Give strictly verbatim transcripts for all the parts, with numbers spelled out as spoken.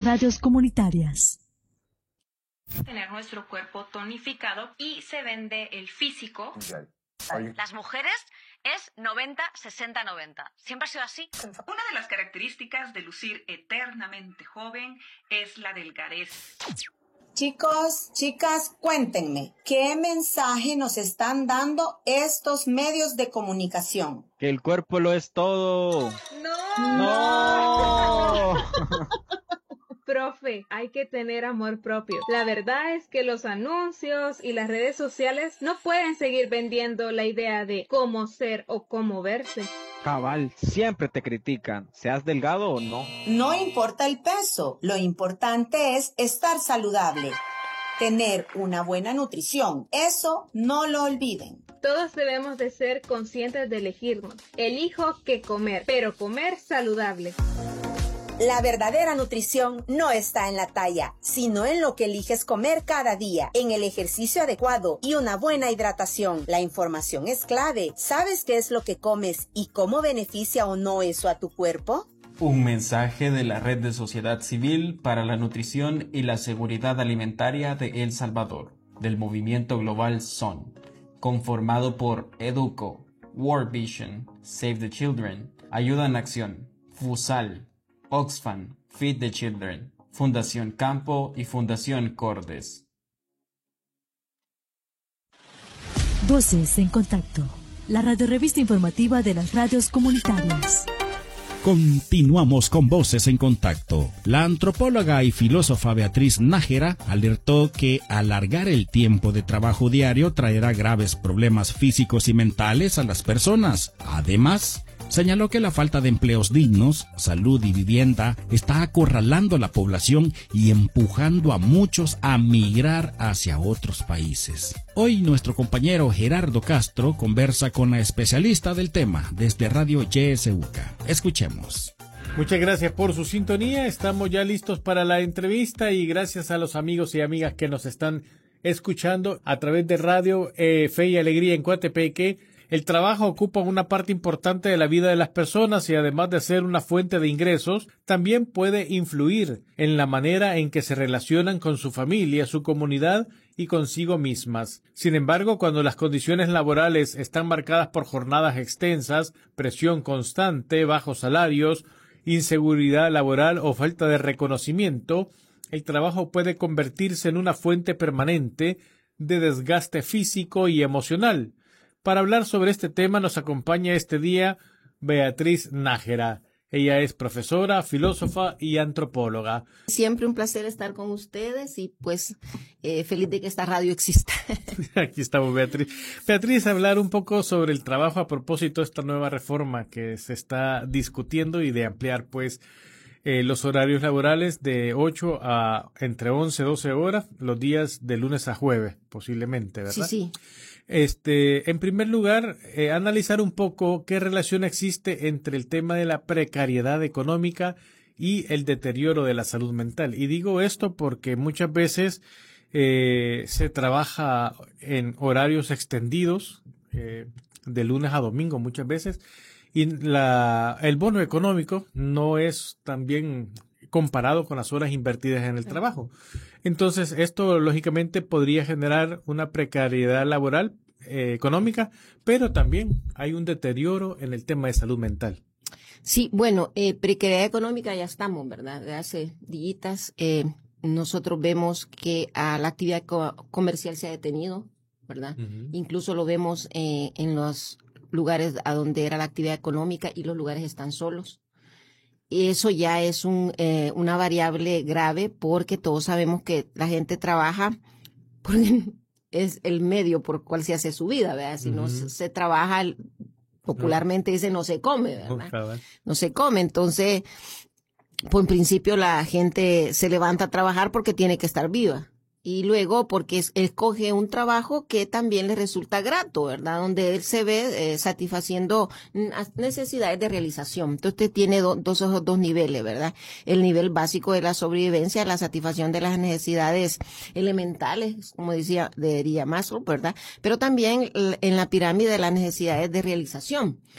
radios comunitarias. Tener nuestro cuerpo tonificado y se vende el físico. Okay. Las mujeres es noventa, sesenta, noventa. ¿Siempre ha sido así? Una de las características de lucir eternamente joven es la delgadez. Chicos, chicas, cuéntenme, ¿qué mensaje nos están dando estos medios de comunicación? Que el cuerpo lo es todo. ¡No! ¡No! Profe, hay que tener amor propio. La verdad es que los anuncios y las redes sociales no pueden seguir vendiendo la idea de cómo ser o cómo verse. Cabal, siempre te critican, seas delgado o no. No importa el peso, lo importante es estar saludable. Tener una buena nutrición, eso no lo olviden. Todos debemos de ser conscientes de elegirnos. Elijo qué comer, pero comer saludable. La verdadera nutrición no está en la talla, sino en lo que eliges comer cada día, en el ejercicio adecuado y una buena hidratación. La información es clave. ¿Sabes qué es lo que comes y cómo beneficia o no eso a tu cuerpo? Un mensaje de la Red de Sociedad Civil para la Nutrición y la Seguridad Alimentaria de El Salvador, del movimiento global S O N, conformado por Educo, World Vision, Save the Children, Ayuda en Acción, FUSAL, Oxfam, Feed the Children, Fundación Campo y Fundación Cordes. Voces en Contacto, la radiorevista informativa de las radios comunitarias. Continuamos con Voces en Contacto. La antropóloga y filósofa Beatriz Nájera alertó que alargar el tiempo de trabajo diario traerá graves problemas físicos y mentales a las personas. Además, señaló que la falta de empleos dignos, salud y vivienda está acorralando a la población y empujando a muchos a migrar hacia otros países. Hoy nuestro compañero Gerardo Castro conversa con la especialista del tema desde Radio Y S U C A. Escuchemos. Muchas gracias por su sintonía. Estamos ya listos para la entrevista y gracias a los amigos y amigas que nos están escuchando a través de Radio eh, Fe y Alegría en Coatepeque. El trabajo ocupa una parte importante de la vida de las personas y además de ser una fuente de ingresos, también puede influir en la manera en que se relacionan con su familia, su comunidad y consigo mismas. Sin embargo, cuando las condiciones laborales están marcadas por jornadas extensas, presión constante, bajos salarios, inseguridad laboral o falta de reconocimiento, el trabajo puede convertirse en una fuente permanente de desgaste físico y emocional. Para hablar sobre este tema nos acompaña este día Beatriz Nájera. Ella es profesora, filósofa y antropóloga. Siempre un placer estar con ustedes y pues eh, feliz de que esta radio exista. Aquí estamos, Beatriz. Beatriz, hablar un poco sobre el trabajo a propósito de esta nueva reforma que se está discutiendo y de ampliar pues eh, los horarios laborales de ocho a entre once, doce horas, los días de lunes a jueves, posiblemente, ¿verdad? Sí, sí. Este, en primer lugar, eh, analizar un poco qué relación existe entre el tema de la precariedad económica y el deterioro de la salud mental. Y digo esto porque muchas veces eh, se trabaja en horarios extendidos, eh, de lunes a domingo muchas veces, y la, el bono económico no es también comparado con las horas invertidas en el trabajo. Entonces, esto lógicamente podría generar una precariedad laboral, eh, económica, pero también hay un deterioro en el tema de salud mental. Sí, bueno, eh, precariedad económica ya estamos, ¿verdad? De hace días eh, nosotros vemos que a la actividad co- comercial se ha detenido, ¿verdad? Uh-huh. Incluso lo vemos eh, en los lugares a donde era la actividad económica y los lugares están solos. Eso ya es un, eh, una variable grave porque todos sabemos que la gente trabaja porque es el medio por el cual se hace su vida, ¿verdad? Si uh-huh. no se, se trabaja, popularmente dice no se come, ¿verdad? Uh-huh. No se come. Entonces, pues en principio la gente se levanta a trabajar porque tiene que estar viva. Y luego porque es, escoge un trabajo que también le resulta grato, ¿verdad? Donde él se ve eh, satisfaciendo necesidades de realización. Entonces usted tiene do, dos, esos dos niveles, ¿verdad? El nivel básico de la sobrevivencia, la satisfacción de las necesidades elementales, como decía, diría Maslow, ¿verdad? Pero también en la pirámide de las necesidades de realización.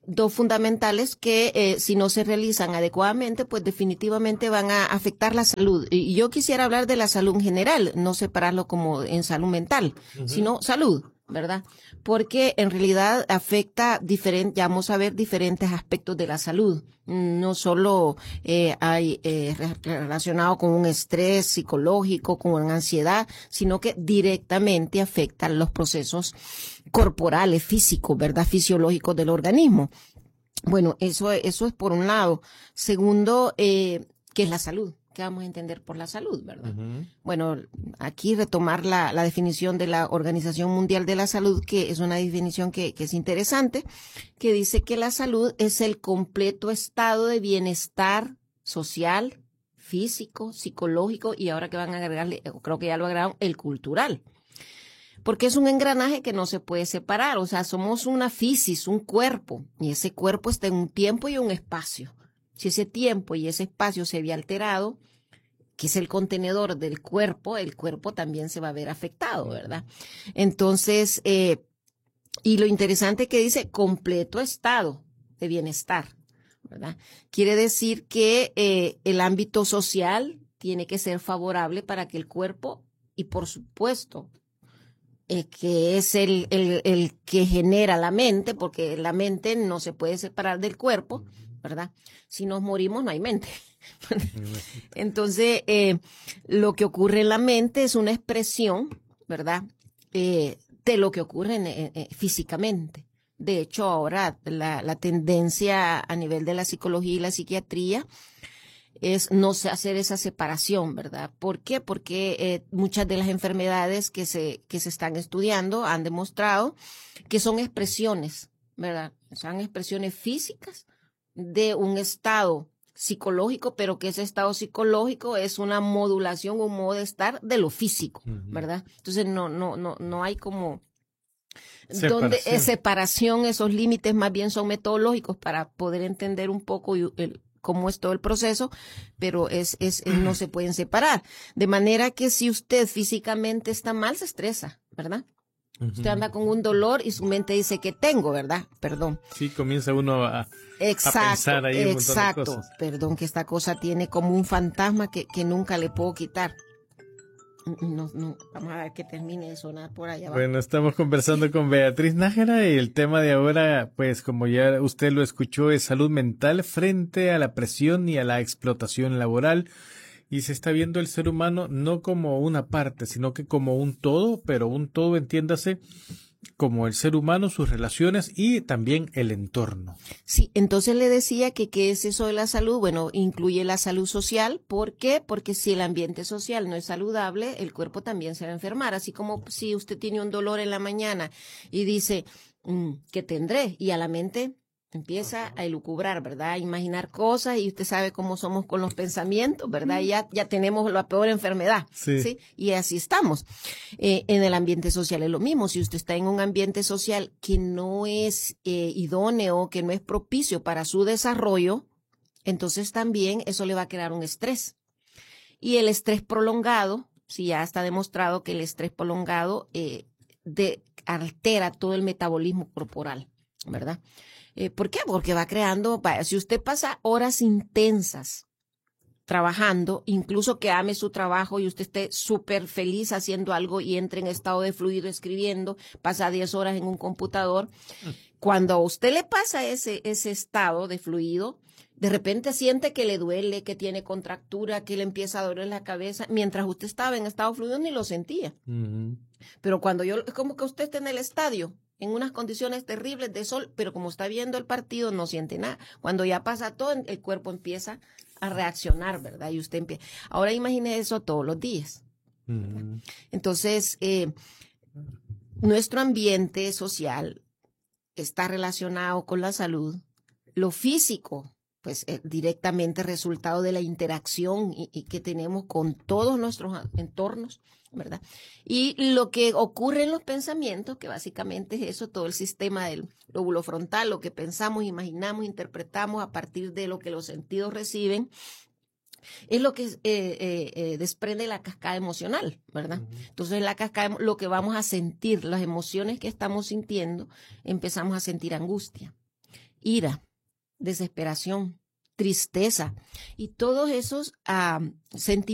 dos fundamentales que eh, si no se realizan adecuadamente, pues definitivamente van a afectar la salud. Y yo quisiera hablar de la salud en general, no separarlo como en salud mental, uh-huh. sino salud, ¿verdad? Porque en realidad afecta diferente, ya vamos a ver diferentes aspectos de la salud. No solo eh, hay eh, relacionado con un estrés psicológico, con una ansiedad, sino que directamente afecta los procesos corporales, físicos, ¿verdad? Fisiológicos del organismo. Bueno, eso, eso es por un lado. Segundo, eh, ¿qué es la salud? ¿Qué vamos a entender por la salud, verdad? Uh-huh. Bueno, aquí retomar la, la definición de la Organización Mundial de la Salud, que es una definición que, que es interesante, que dice que la salud es el completo estado de bienestar social, físico, psicológico, y ahora que van a agregarle, creo que ya lo agregaron, el cultural. Porque es un engranaje que no se puede separar, o sea, somos una fisis, un cuerpo, y ese cuerpo está en un tiempo y un espacio. Si ese tiempo y ese espacio se ve alterado, que es el contenedor del cuerpo, el cuerpo también se va a ver afectado, ¿verdad? Entonces, eh, y lo interesante que dice completo estado de bienestar, ¿verdad? Quiere decir que eh, el ámbito social tiene que ser favorable para que el cuerpo, y por supuesto, eh, que es el, el, el que genera la mente, porque la mente no se puede separar del cuerpo, ¿verdad? Si nos morimos no hay mente. Entonces, eh, lo que ocurre en la mente es una expresión, ¿verdad? Eh, de lo que ocurre en, eh, eh, físicamente. De hecho, ahora la, la tendencia a nivel de la psicología y la psiquiatría es no hacer esa separación, ¿verdad? ¿Por qué? Porque eh, muchas de las enfermedades que se, que se están estudiando han demostrado que son expresiones, ¿verdad? Son expresiones físicas de un estado psicológico, pero que ese estado psicológico es una modulación, un modo de estar de lo físico, ¿verdad? Entonces no, no, no, no hay como separación. Donde es separación, esos límites más bien son metodológicos para poder entender un poco el, cómo es todo el proceso, pero es, es, es no se pueden separar. De manera que si usted físicamente está mal, se estresa, ¿verdad? Uh-huh. Usted anda con un dolor y su mente dice que tengo, ¿verdad? Perdón. Sí, comienza uno a, exacto, a pensar ahí un montón exacto. de cosas. Perdón, que esta cosa tiene como un fantasma que, que nunca le puedo quitar. No, no, vamos a ver que termine de sonar por allá abajo. Bueno, estamos conversando con Beatriz Nájera y el tema de ahora, pues como ya usted lo escuchó, es salud mental frente a la presión y a la explotación laboral. Y se está viendo el ser humano no como una parte, sino que como un todo, pero un todo, entiéndase, como el ser humano, sus relaciones y también el entorno. Sí, entonces le decía que qué es eso de la salud. Bueno, incluye la salud social. ¿Por qué? Porque si el ambiente social no es saludable, el cuerpo también se va a enfermar. Así como si usted tiene un dolor en la mañana y dice, mmm, ¿qué tendré? Y a la mente empieza a elucubrar, ¿verdad? A imaginar cosas y usted sabe cómo somos con los pensamientos, ¿verdad? Y ya, ya tenemos la peor enfermedad, ¿sí? ¿sí? Y así estamos. Eh, en el ambiente social es lo mismo. Si usted está en un ambiente social que no es eh, idóneo, que no es propicio para su desarrollo, entonces también eso le va a crear un estrés. Y el estrés prolongado, si ya está demostrado que el estrés prolongado eh, de, altera todo el metabolismo corporal, ¿verdad? Eh, ¿Por qué? Porque va creando, vaya, si usted pasa horas intensas trabajando, incluso que ame su trabajo y usted esté súper feliz haciendo algo y entre en estado de fluido escribiendo, pasa diez horas en un computador, cuando a usted le pasa ese, ese estado de fluido, de repente siente que le duele, que tiene contractura, que le empieza a doler la cabeza, mientras usted estaba en estado fluido ni lo sentía. Uh-huh. Pero cuando yo, es como que usted está en el estadio, en unas condiciones terribles de sol, pero como está viendo el partido no siente nada. Cuando ya pasa todo, el cuerpo empieza a reaccionar, ¿verdad? Y usted empieza. Ahora imagine eso todos los días. Mm. Entonces, eh, nuestro ambiente social está relacionado con la salud. Lo físico, pues eh, directamente resultado de la interacción y, y que tenemos con todos nuestros entornos, ¿verdad? Y lo que ocurre en los pensamientos, que básicamente es eso, todo el sistema del lóbulo frontal, lo que pensamos, imaginamos, interpretamos a partir de lo que los sentidos reciben, es lo que eh, eh, eh, desprende la cascada emocional, ¿verdad? Uh-huh. Entonces la cascada, lo que vamos a sentir, las emociones que estamos sintiendo, empezamos a sentir angustia. ira, desesperación, tristeza y todos esos uh, sentimientos